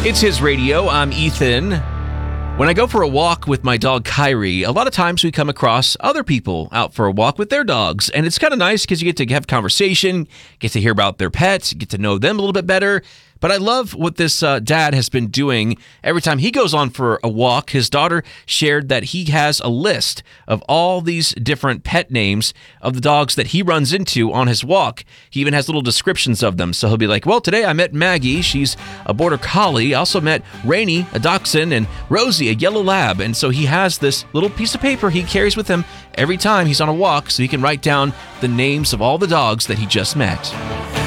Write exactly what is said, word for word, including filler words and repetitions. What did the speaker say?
It's His Radio. I'm Ethan. When I go for a walk with my dog Kyrie, a lot of times we come across other people out for a walk with their dogs, and it's kind of nice because you get to have conversation, get to hear about their pets, get to know them a little bit better. But I love what this uh, dad has been doing. Every time he goes on for a walk, his daughter shared that he has a list of all these different pet names of the dogs that he runs into on his walk. He even has little descriptions of them. So he'll be like, well, today I met Maggie. She's a border collie. I also met Rainy, a dachshund, and Rosie, a yellow lab. And so he has this little piece of paper he carries with him every time he's on a walk so he can write down the names of all the dogs that he just met.